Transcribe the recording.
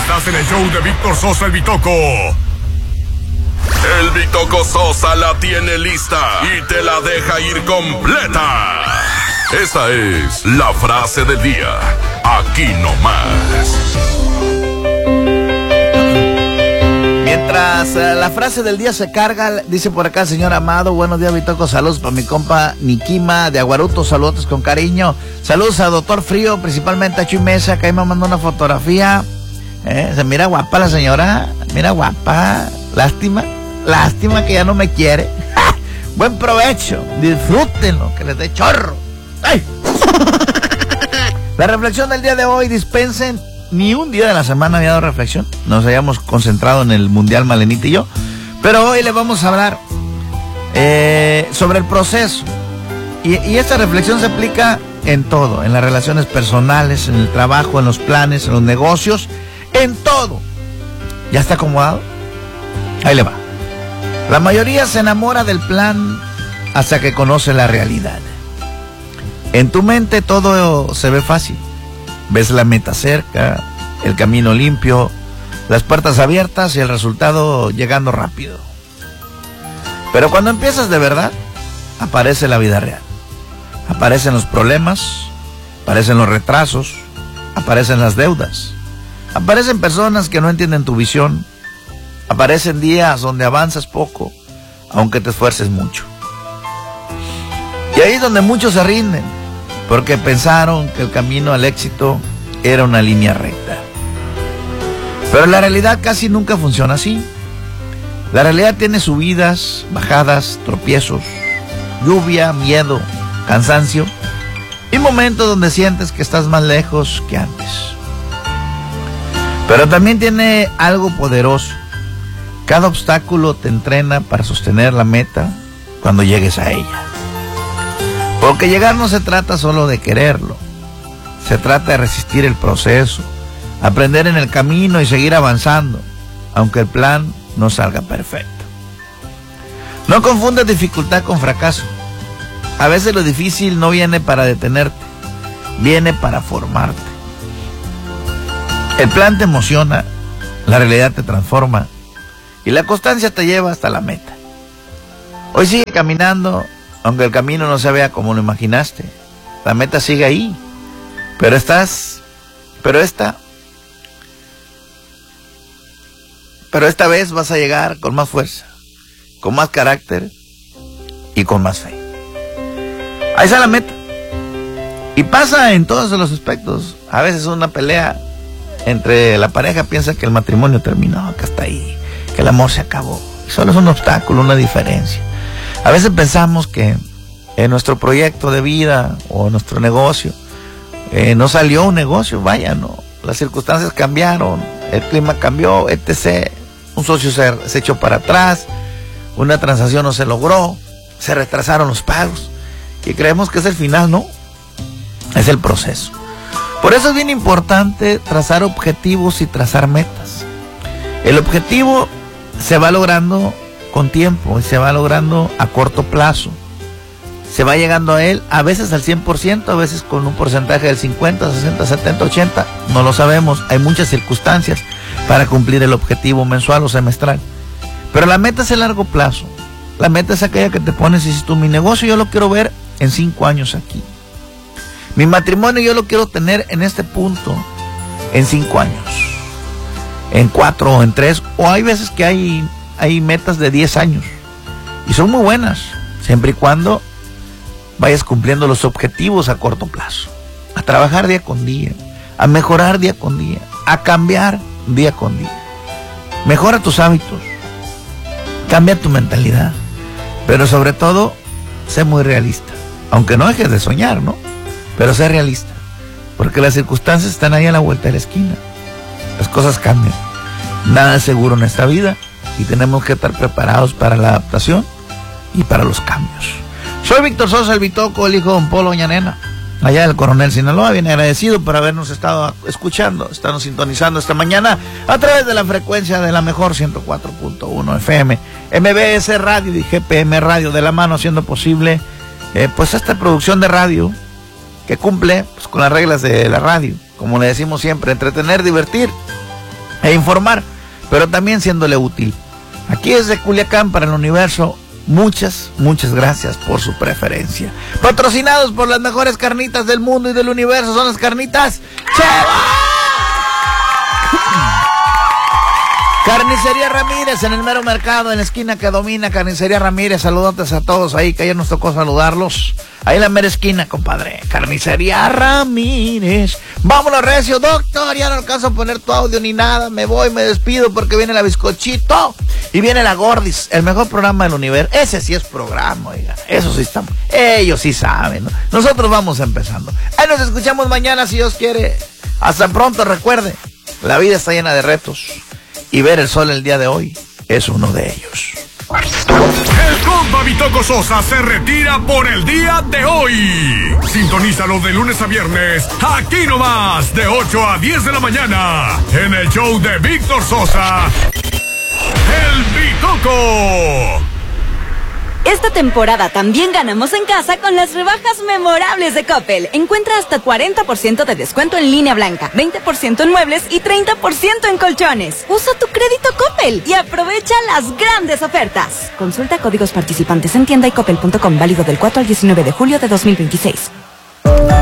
Estás en el show de Víctor Sosa, el Bitoco. El Bitoco Sosa la tiene lista y te la deja ir completa. Esta es la frase del día. Aquí nomás. Mientras la frase del día se carga, dice por acá el señor Amado: buenos días, Bitoco, saludos para mi compa Nikima de Aguaruto, saludos con cariño. Saludos a Doctor Frío, principalmente a Chuy Mesa, que ahí me mandó una fotografía. Se mira guapa la señora, mira guapa. Lástima que ya no me quiere. Buen provecho, disfrútenlo, que les dé chorro. ¡Ay! La reflexión del día de hoy: dispensen, ni un día de la semana había dado reflexión. Nos habíamos concentrado en el Mundial Malenita y yo. Pero hoy le vamos a hablar sobre el proceso. Y esta reflexión se aplica en todo, en las relaciones personales, en el trabajo, en los planes, en los negocios, en todo. ¿Ya está acomodado? Ahí le va. La mayoría se enamora del plan hasta que conoce la realidad. En tu mente todo se ve fácil. Ves la meta cerca, el camino limpio, las puertas abiertas y el resultado llegando rápido. Pero cuando empiezas de verdad, aparece la vida real. Aparecen los problemas, aparecen los retrasos, aparecen las deudas, aparecen personas que no entienden tu visión, aparecen días donde avanzas poco, aunque te esfuerces mucho. Y ahí es donde muchos se rinden, porque pensaron que el camino al éxito era una línea recta. Pero la realidad casi nunca funciona así. La realidad tiene subidas, bajadas, tropiezos, lluvia, miedo, cansancio y momentos donde sientes que estás más lejos que antes. Pero también tiene algo poderoso. Cada obstáculo te entrena para sostener la meta cuando llegues a ella. Porque llegar no se trata solo de quererlo. Se trata de resistir el proceso, aprender en el camino y seguir avanzando, aunque el plan no salga perfecto. No confundas dificultad con fracaso. A veces lo difícil no viene para detenerte, viene para formarte. El plan te emociona, la realidad te transforma y la constancia te lleva hasta la meta. Hoy sigue caminando, aunque el camino no se vea como lo imaginaste. La meta sigue ahí, pero esta vez vas a llegar con más fuerza, con más carácter y con más fe. Ahí está la meta. Y pasa en todos los aspectos. A veces una pelea entre la pareja piensa que el matrimonio terminó, que hasta ahí, que el amor se acabó. Y solo es un obstáculo, una diferencia. A veces pensamos que en nuestro proyecto de vida o nuestro negocio no salió un negocio, vaya, no. Las circunstancias cambiaron, el clima cambió, etc. Un socio se echó para atrás, una transacción no se logró, se retrasaron los pagos. Y creemos que es el final, no. Es el proceso. Por eso es bien importante trazar objetivos y trazar metas. El objetivo se va logrando con tiempo y se va logrando a corto plazo. Se va llegando a él a veces al 100%, a veces con un porcentaje del 50, 60, 70, 80. No lo sabemos. Hay muchas circunstancias para cumplir el objetivo mensual o semestral. Pero la meta es el largo plazo. La meta es aquella que te pones y dices tú: mi negocio yo lo quiero ver en 5 años aquí. Mi matrimonio yo lo quiero tener en este punto en 5 años. En 4 o en 3. O hay veces que hay metas de 10 años. Y son muy buenas, siempre y cuando vayas cumpliendo los objetivos a corto plazo. A trabajar día con día. A mejorar día con día. A cambiar día con día. Mejora tus hábitos. Cambia tu mentalidad. Pero sobre todo, sé muy realista. Aunque no dejes de soñar, ¿no? Pero sé realista. Porque las circunstancias están ahí a la vuelta de la esquina. Las cosas cambian. Nada es seguro en esta vida. Y tenemos que estar preparados para la adaptación y para los cambios. Soy Víctor Sosa, el Bitoco, el hijo de Don Polo, doña Nena, allá del Coronel Sinaloa. Bien agradecido por habernos estado escuchando, estarnos sintonizando esta mañana a través de la frecuencia de la mejor 104.1 FM, MBS Radio y GPM Radio, de la mano haciendo posible pues esta producción de radio que cumple pues con las reglas de la radio, como le decimos siempre: entretener, divertir, e informar, pero también siéndole útil. Aquí desde Culiacán para el universo, muchas gracias por su preferencia. Patrocinados por las mejores carnitas del mundo y del universo, son las carnitas Cheva. Carnicería Ramírez, en el mero mercado, en la esquina que domina. Carnicería Ramírez, saludantes a todos ahí, que ayer nos tocó saludarlos. Ahí en la mera esquina, compadre. Carnicería Ramírez. Vámonos, recio, doctor, ya no alcanzo a poner tu audio ni nada. Me voy, me despido porque viene la Bizcochito y viene la Gordis, el mejor programa del universo. Ese sí es programa, oiga. Eso sí estamos. Ellos sí saben, ¿no? Nosotros vamos empezando. Ahí nos escuchamos mañana, si Dios quiere. Hasta pronto, recuerde, la vida está llena de retos. Y ver el sol el día de hoy es uno de ellos. El compa Bitoco Sosa se retira por el día de hoy. Sintonízalo de lunes a viernes, aquí nomás, de 8 a 10 de la mañana, en el show de Víctor Sosa, El Bitoco. Esta temporada también ganamos en casa con las rebajas memorables de Coppel. Encuentra hasta 40% de descuento en línea blanca, 20% en muebles y 30% en colchones. Usa tu crédito Coppel y aprovecha las grandes ofertas. Consulta códigos participantes en tienda y coppel.com, válido del 4 al 19 de julio de 2026.